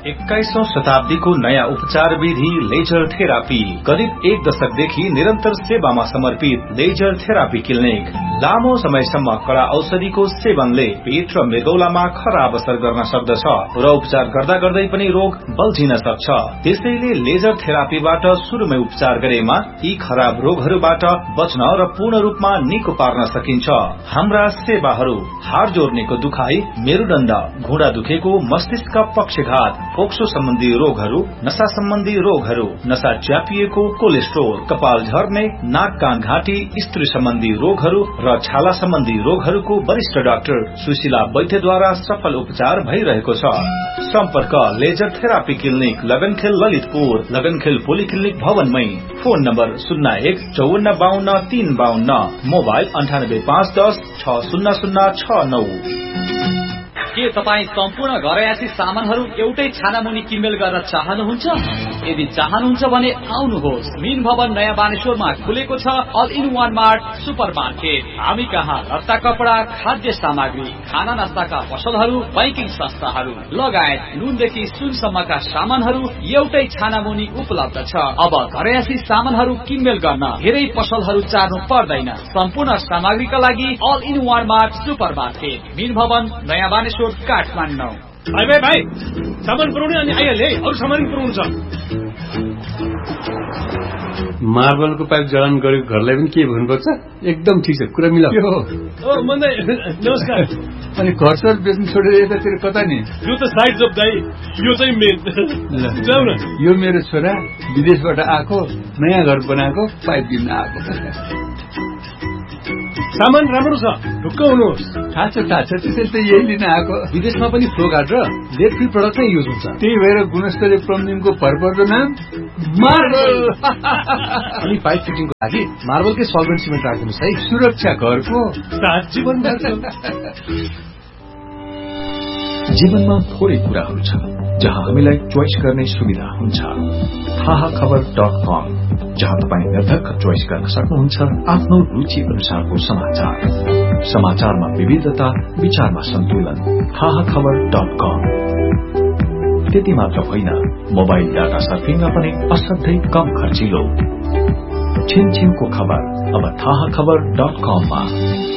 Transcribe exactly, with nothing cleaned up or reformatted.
एक्काइसौं शताब्दीको नयाँ उपचार विधि लेजर थेरापी। करिब एक दशकदेखि निरन्तर सेवामा समर्पित लेजर थेरापी क्लिनिक। लामो समयसम्म कडा औषधिको सेवनले पेट र मृगौलामा खराब असर गर्न सक्दछ र उपचार गर्दा गर्दै पनि रोग बल्झिन सक्छ। त्यसैले लेजर थेरापीबाट सुरुमै उपचार गरेमा यी खराब रोगहरूबाट बच्न र पूर्ण रूपमा निको पार्न सकिन्छ। हाम्रा सेवाहरू हाड जोड्नेको दुखाई, मेरुदण्ड, घुँडा दुखेको, मस्तिष्क पक्षघात, फोक्सो सम्बन्धी रोगहरू, नशा सम्बन्धी रोगहरू, नशा च्यापिएको, कोलेस्ट्रोल, कपाल झर्ने, नाक कान घाँटी, स्त्री सम्बन्धी रोगहरू र छाला सम्बन्धी रोगहरूको वरिष्ठ डाक्टर सुशीला वैद्यद्वारा सफल उपचार भइरहेको छ। सम्पर्क laser therapy clinic, लगनखेल Lalitpur, लगनखेल polyclinic भवनमै। Phone number शून्य एक चौवन्न बाहन्न तीन बाहन्न, मोबाइल अन्ठानब्बे पाँच दस छ शून्य शून्य छ नौ। के तपाईँ सम्पूर्ण घरयासी सामानहरू एउटै छानामुनि किनमेल गर्न चाहनुहुन्छ? यदि चाहनुहुन्छ भने आउनुहोस्, मिन भवन नयाँ बानेश्वरमा खुलेको छ all in one mart super market. हामी कहाँ लत्ता कपडा, खाद्य सामग्री, खाना नास्ताका पसलहरू, बैंकिङ संस्थाहरू लगायत नुनदेखि सुनसम्मका सामानहरू एउटै छानामुनि उपलब्ध छ। अब घरयासी सामानहरू किनमेल गर्न धेरै पसलहरू चार्नु पर्दैन। सम्पूर्ण सामग्रीका लागि all in one mart super market, mean भवन नयाँ बानेश्वर काठमाडौँ। भाइ भाइ भाइ सामान पुऱ्याउने अनि आइहाले, अरू सामान पुऱ्याउनु छ। मार्बलको पाइप जडान गरेको घरलाई पनि के भन्नुपर्छ? एकदम ठिक छ, कुरा मिलाऊ। नमस्कार। अनि घर सर बेच्नु छोडेर यतातिर कता नि? यो त साइड जब दाइ, यो चाहिँ मेन। जाऊ न। यो मेरो छोरा विदेशबाट आएको, नयाँ घर बनाएको, पाइप दिन आएको। सामान राम्रो छ, ढुक्क हुनुहोस्। थाहा छ थाहा छ, त्यसैले त यही लिन आएको। विदेशमा पनि फ्लो गार्ड र लेड फ्री प्रडक्ट नै युज हुन्छ। त्यही भएर गुणस्तरीय प्लम्बिङको भरपर्दो नाम मार्बल। अनि पाइप फिटिङको लागि मार्बलकै सल्भेन्ट सिमेन्ट राख्नुहोस् है। सुरक्षा घरको सात जीवनभर। जीवनमा थोरै कुराहरू छ जहाँ हामीलाई चोइस गर्ने सुविधा हुन्छ। थाहा खबर डट कम, जहाँ तपाईँ निर्धक्क चोइस गर्न सक्नुहुन्छ आफ्नो रुचि अनुसारको समाचार। समाचारमा विविधता, विचारमा सन्तुलन। थाहा खबर डट कम। त्यति मात्र होइन, मोबाइल डाटा सर्फिङमा पनि असाध्यै कम खर्चिलो। छिनछिनको खबर अब थाहा खबर डट कममा।